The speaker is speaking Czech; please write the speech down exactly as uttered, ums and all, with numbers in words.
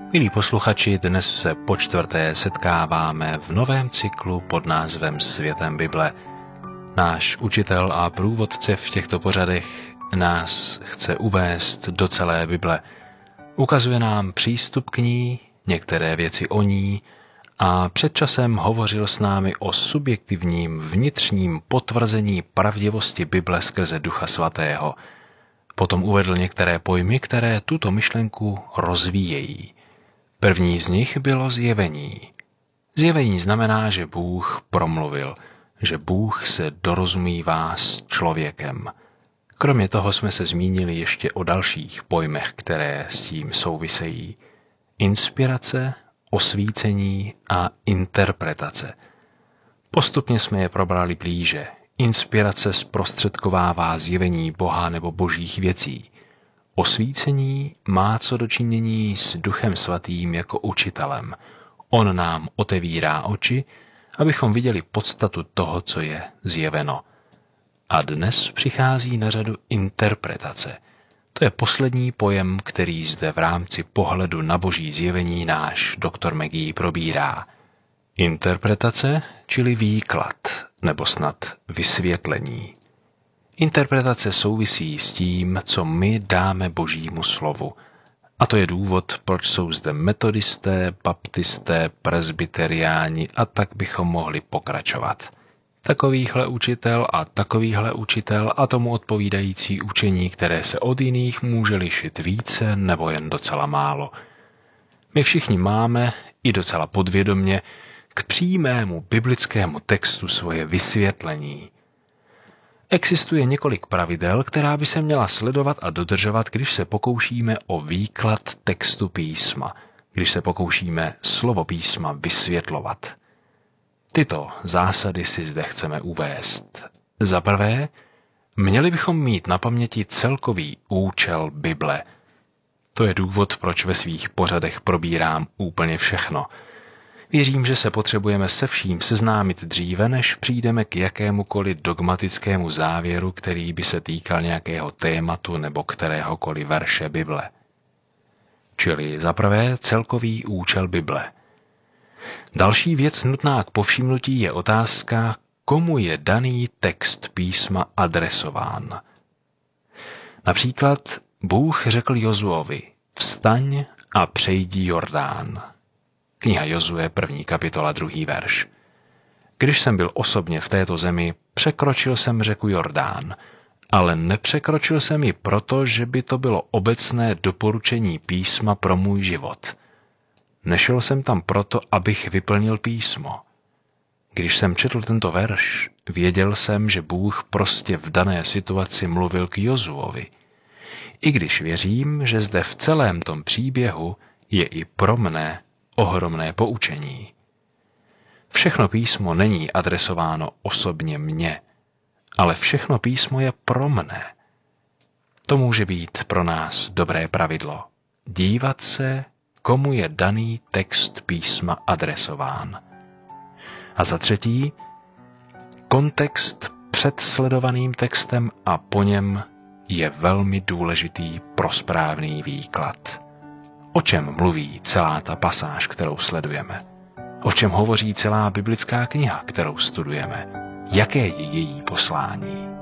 Milí posluchači, dnes se po čtvrté setkáváme v novém cyklu pod názvem Světem Bible. Náš učitel a průvodce v těchto pořadech nás chce uvést do celé Bible. Ukazuje nám přístup k ní, některé věci o ní a před časem hovořil s námi o subjektivním vnitřním potvrzení pravdivosti Bible skrze Ducha Svatého. Potom uvedl některé pojmy, které tuto myšlenku rozvíjejí. První z nich bylo zjevení. Zjevení znamená, že Bůh promluvil, že Bůh se dorozumívá s člověkem. Kromě toho jsme se zmínili ještě o dalších pojmech, které s tím souvisejí. Inspirace, osvícení a interpretace. Postupně jsme je probrali blíže. Inspirace zprostředkovává zjevení Boha nebo božích věcí. Osvícení má co dočinění s Duchem Svatým jako učitelem. On nám otevírá oči, abychom viděli podstatu toho, co je zjeveno. A dnes přichází na řadu interpretace. To je poslední pojem, který zde v rámci pohledu na boží zjevení náš doktor Magee probírá. Interpretace, čili výklad, nebo snad vysvětlení. Interpretace souvisí s tím, co my dáme božímu slovu. A to je důvod, proč jsou zde metodisté, baptisté, presbyteriáni a tak bychom mohli pokračovat. Takovýhle učitel a takovýhle učitel a tomu odpovídající učení, které se od jiných může lišit více nebo jen docela málo. My všichni máme, i docela podvědomě, k přímému biblickému textu svoje vysvětlení. Existuje několik pravidel, která by se měla sledovat a dodržovat, když se pokoušíme o výklad textu písma, když se pokoušíme slovo písma vysvětlovat. Tyto zásady si zde chceme uvést. Za prvé, měli bychom mít na paměti celkový účel Bible. To je důvod, proč ve svých pořadech probírám úplně všechno. Věřím, že se potřebujeme se vším seznámit dříve, než přijdeme k jakémukoliv dogmatickému závěru, který by se týkal nějakého tématu nebo kteréhokoliv verše Bible. Čili za prvé celkový účel Bible. Další věc nutná k povšimnutí je otázka, komu je daný text písma adresován. Například Bůh řekl Jozuovi, vstaň a přejdi Jordán. Kniha Jozue, první kapitola, druhý verš. Když jsem byl osobně v této zemi, překročil jsem řeku Jordán, ale nepřekročil jsem ji proto, že by to bylo obecné doporučení písma pro můj život. Nešel jsem tam proto, abych vyplnil písmo. Když jsem četl tento verš, věděl jsem, že Bůh prostě v dané situaci mluvil k Jozuovi. I když věřím, že zde v celém tom příběhu je i pro mne ohromné poučení. Všechno písmo není adresováno osobně mně, ale všechno písmo je pro mne. To může být pro nás dobré pravidlo. Dívat se, komu je daný text písma adresován. A za třetí, kontext před sledovaným textem a po něm je velmi důležitý pro správný výklad. O čem mluví celá ta pasáž, kterou sledujeme? O čem hovoří celá biblická kniha, kterou studujeme? Jaké je její poslání?